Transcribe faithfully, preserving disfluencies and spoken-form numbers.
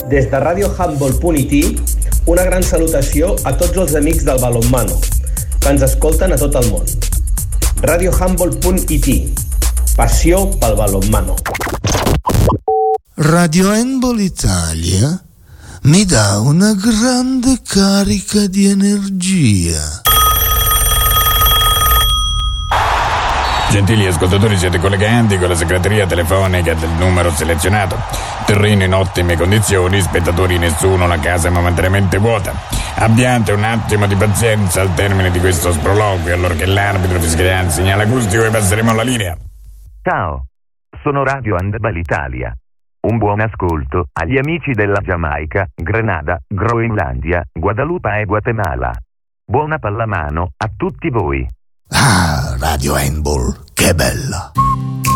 Des de radio handball punt it, una gran salutació a tots els amics del balonmano, que ens escolten a tot el món. radio handball punt it, passió pel balonmano. Radio Handball Italia mi dà una grande carica di energia. Gentili ascoltatori, siete collegati con la segreteria telefonica del numero selezionato. Terreno in ottime condizioni, spettatori nessuno, la casa è momentaneamente vuota. Abbiate un attimo di pazienza al termine di questo sproloquio, allora che l'arbitro fischierà il segnale acustico e passeremo alla linea. Ciao, sono Radio Handball Italia. Un buon ascolto agli amici della Giamaica, Grenada, Groenlandia, Guadalupe e Guatemala. Buona pallamano a tutti voi. Ah, Radio Handball, che bella!